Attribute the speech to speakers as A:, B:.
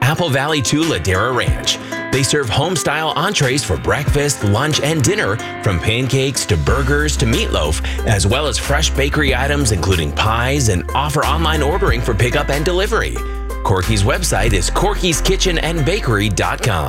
A: Apple Valley to Ladera Ranch. They serve home-style entrees for breakfast, lunch, and dinner, from pancakes to burgers to meatloaf, as well as fresh bakery items including pies, and offer online ordering for pickup and delivery. Corky's website is corkyskitchenandbakery.com.